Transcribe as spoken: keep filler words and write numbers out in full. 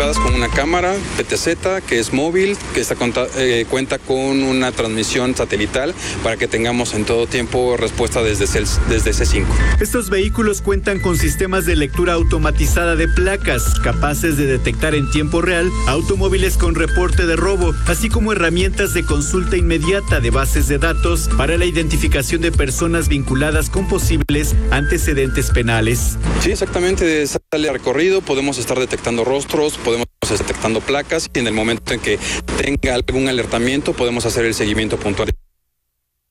equipadas con una cámara P T Z que es móvil, que está, eh, cuenta con una transmisión satelital para que tengamos en todo tiempo respuesta desde, desde C cinco. Estos vehículos cuentan con sistemas de lectura automatizada de placas, capaces de detectar en tiempo real automóviles con reporte de robo, así como herramientas de consulta inmediata de bases de datos para la identificación de personas vinculadas con posibles antecedentes penales. Sí, exactamente, sale a recorrido, podemos estar detectando rostros, podemos estar detectando placas y en el momento en que tenga algún alertamiento podemos hacer el seguimiento puntual.